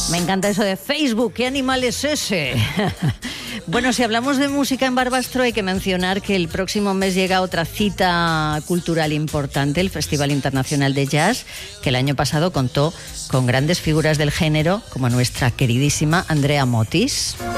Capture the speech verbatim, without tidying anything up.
Me encanta eso de Facebook. ¿Qué animal es ese? Bueno, si hablamos de música en Barbastro, hay que mencionar que el próximo mes llega otra cita cultural importante, el Festival Internacional de Jazz, que el año pasado contó con grandes figuras del género, como nuestra queridísima Andrea Motis.